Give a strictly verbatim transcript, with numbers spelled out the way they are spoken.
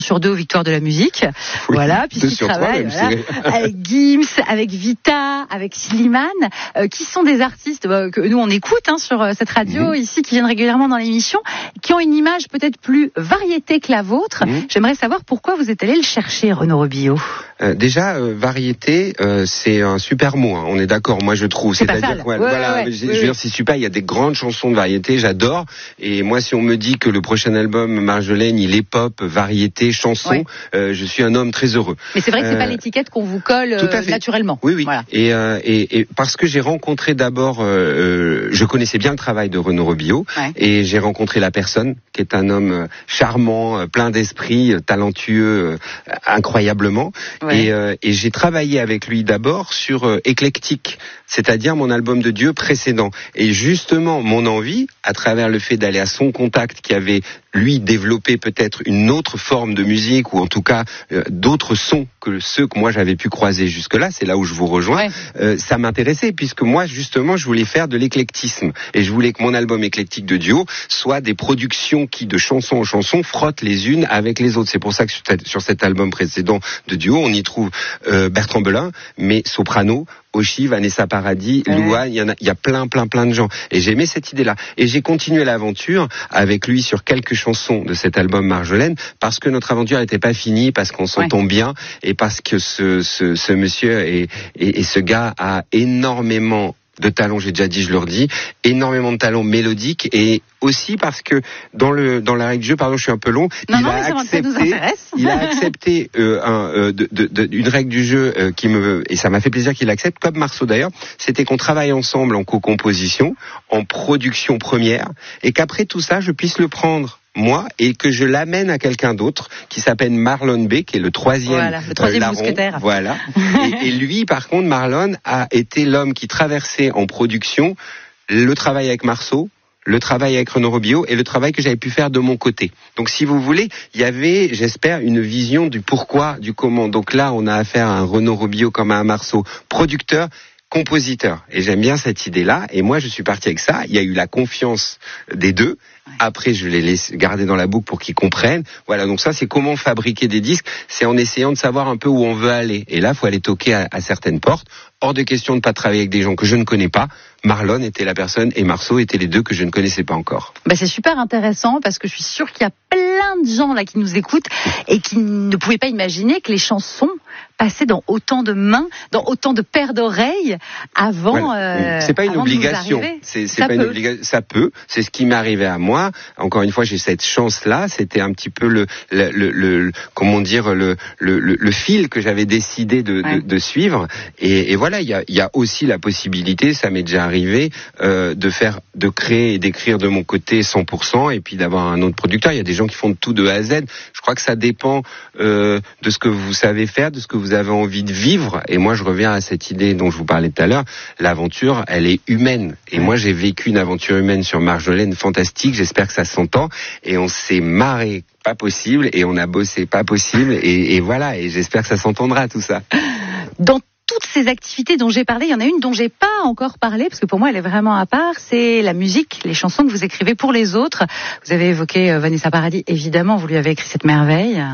sur deux aux Victoires de la musique. Oui, voilà, puisqu'il travaille trois, même, voilà, avec Gims, avec Vita, avec Slimane, euh, qui sont des artistes bah, que nous on écoute hein, sur euh, cette radio mmh. ici, qui viennent régulièrement dans l'émission, qui ont une image peut-être plus variété que la vôtre. Mmh. J'aimerais savoir pourquoi vous êtes allé le chercher, Renaud Robillot. Euh, déjà, euh, variété, euh, c'est un super mot. Hein, on est d'accord, moi je trouve. C'est C'est-à-dire, ouais, ouais, voilà, ouais, je, oui, je veux dire, c'est super. Il y a des grandes chansons de variété, j'adore. Et moi, si on me dit que le prochain album Marjolaine, il est pop, variété, chanson, ouais. euh, je suis un homme très heureux. Mais c'est vrai que c'est euh, pas l'étiquette qu'on vous colle euh, naturellement. Oui, oui. Voilà. Et, euh, et, et parce que j'ai rencontré d'abord, euh, je connaissais bien le travail de Renaud Robillot, ouais. et j'ai rencontré la personne, qui est un homme charmant, plein d'esprit, talentueux, euh, incroyablement. Ouais. Et, euh, et j'ai travaillé avec lui d'abord sur euh, Éclectique, c'est-à-dire mon album de Dieu précédent. Et justement, mon envie, à travers le fait d'aller à son contact, qui avait lui développé peut-être une autre forme de musique, ou en tout cas euh, d'autres sons que ceux que moi j'avais pu croiser jusque-là, c'est là où je vous rejoins, ouais. euh, ça m'intéressait, puisque moi justement je voulais faire de l'éclectisme, et je voulais que mon album Éclectique de Duo soit des productions qui, de chanson en chanson, frottent les unes avec les autres. C'est pour ça que sur cet album précédent de Duo, on y trouve euh, Bertrand Belin, mais soprano, Oshi, Vanessa Paradis, ouais. Loua, il y en a, il y a plein, plein, plein de gens. Et j'aimais cette idée-là. Et j'ai continué l'aventure avec lui sur quelques chansons de cet album Marjolaine, parce que notre aventure n'était pas finie, parce qu'on s'entend ouais. bien, et parce que ce, ce, ce monsieur et, et, et ce gars a énormément de talent, j'ai déjà dit, je leur dis, énormément de talent mélodique, et aussi parce que dans le dans la règle du jeu, pardon, je suis un peu long, non, il, non, a accepté, il a accepté euh, un, euh, de, de, de, une règle du jeu euh, qui me, et ça m'a fait plaisir qu'il accepte, comme Marceau d'ailleurs, c'était qu'on travaille ensemble en co-composition, en production première, et qu'après tout ça, je puisse le prendre moi, et que je l'amène à quelqu'un d'autre qui s'appelle Marlon B, qui est le troisième, voilà, le troisième euh, mousquetaire. Voilà. et, et lui, par contre, Marlon a été l'homme qui traversait en production le travail avec Marceau, le travail avec Renaud Robillot et le travail que j'avais pu faire de mon côté. Donc si vous voulez, il y avait, j'espère, une vision du pourquoi, du comment. Donc là, on a affaire à un Renaud Robillot comme à un Marceau, producteur, compositeur. Et j'aime bien cette idée-là. Et moi, je suis parti avec ça. Il y a eu la confiance des deux. Après, je les laisse garder dans la boucle pour qu'ils comprennent. Voilà, donc ça, c'est comment fabriquer des disques. C'est en essayant de savoir un peu où on veut aller. Et là, il faut aller toquer à, à certaines portes. Hors de question de ne pas travailler avec des gens que je ne connais pas. Marlon était la personne et Marceau étaient les deux que je ne connaissais pas encore. Bah c'est super intéressant, parce que je suis sûre qu'il y a plein de gens là qui nous écoutent et qui ne pouvaient pas imaginer que les chansons passaient dans autant de mains, dans autant de paires d'oreilles avant. Voilà. Euh, c'est pas une obligation. C'est, c'est pas une obligation. Ça peut. C'est ce qui m'est arrivé à moi. Encore une fois, j'ai cette chance-là. C'était un petit peu le, le, le, le comment dire, le, le, le, le fil que j'avais décidé de, ouais. de, de suivre. Et, et voilà, il y a, il y a aussi la possibilité, ça m'est déjà arrivé, euh, de faire, de créer et d'écrire de mon côté cent pour cent, et puis d'avoir un autre producteur. Il y a des gens qui font tout de A à Z. Je crois que ça dépend euh, de ce que vous savez faire, de ce que vous avez envie de vivre. Et moi, je reviens à cette idée dont je vous parlais tout à l'heure. L'aventure, elle est humaine. Et moi, j'ai vécu une aventure humaine sur Marjolaine fantastique. J'espère que ça s'entend. Et on s'est marré pas possible, et on a bossé pas possible. Et, et voilà. Et j'espère que ça s'entendra, tout ça. Dans toutes ces activités dont j'ai parlé, il y en a une dont j'ai pas encore parlé, parce que pour moi elle est vraiment à part, c'est la musique, les chansons que vous écrivez pour les autres. Vous avez évoqué Vanessa Paradis, évidemment, vous lui avez écrit cette merveille.